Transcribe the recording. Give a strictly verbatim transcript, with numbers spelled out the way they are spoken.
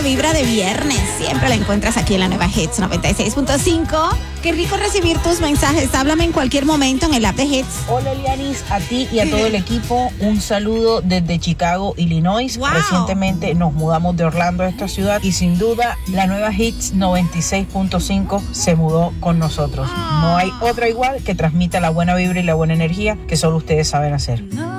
vibra de viernes. Siempre la encuentras aquí en la nueva Hits noventa y seis punto cinco. Qué rico recibir tus mensajes. Háblame en cualquier momento en el app de Hits. Hola, Elianis, a ti y a todo el equipo. Un saludo desde Chicago, Illinois. Wow. Recientemente nos mudamos de Orlando a esta ciudad y sin duda la nueva Hits noventa y seis punto cinco se mudó con nosotros. No hay otra igual que transmita la buena vibra y la buena energía que solo ustedes saben hacer.